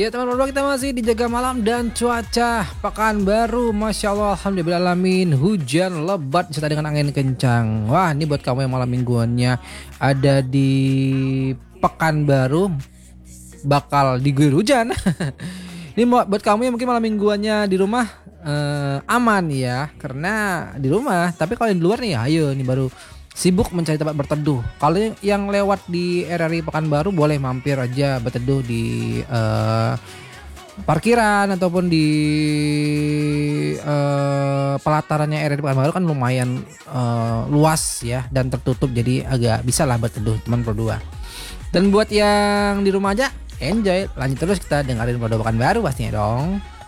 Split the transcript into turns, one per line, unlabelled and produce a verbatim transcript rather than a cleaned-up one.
Ya teman-teman, kita masih dijaga malam dan cuaca Pekanbaru, Masya Allah, alhamdulillahirrahmanirrahim, hujan lebat serta dengan angin kencang. Wah, ini buat kamu yang malam mingguannya ada di Pekanbaru bakal diguyur hujan. Ini buat kamu yang mungkin malam mingguannya di rumah eh, aman ya, karena di rumah. Tapi kalau di luar nih, ayo nih baru sibuk mencari tempat berteduh. Kalau yang lewat di R R I Pekanbaru boleh mampir aja berteduh di eh, parkiran ataupun di eh, pelatarannya R R I Pekanbaru kan lumayan eh, luas ya dan tertutup, jadi agak bisa lah berteduh teman berdua. Dan buat yang di rumah aja enjoy, lanjut terus kita dengerin Produk Pekanbaru pastinya dong.